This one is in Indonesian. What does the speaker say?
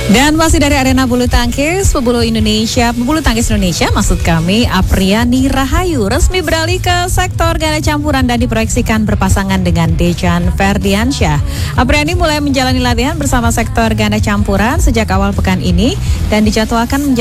Dan masih dari arena bulu tangkis, pebulu tangkis Indonesia, maksud kami, Apriani Rahayu resmi beralih ke sektor ganda campuran dan diproyeksikan berpasangan dengan Dejan Ferdiansyah. Apriani mulai menjalani latihan bersama sektor ganda campuran sejak awal pekan ini dan dijadwalkan menjalani